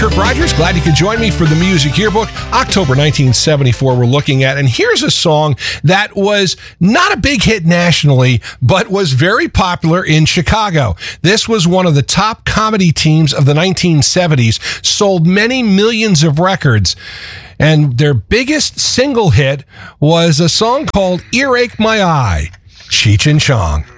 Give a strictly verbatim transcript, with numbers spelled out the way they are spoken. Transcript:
Trip Rogers. Glad you could join me for the Music Yearbook. October nineteen seventy-four we're looking at. And here's a song that was not a big hit nationally, but was very popular in Chicago. This was one of the top comedy teams of the nineteen seventies, sold many millions of records. And their biggest single hit was a song called Earache My Eye, Cheech and Chong.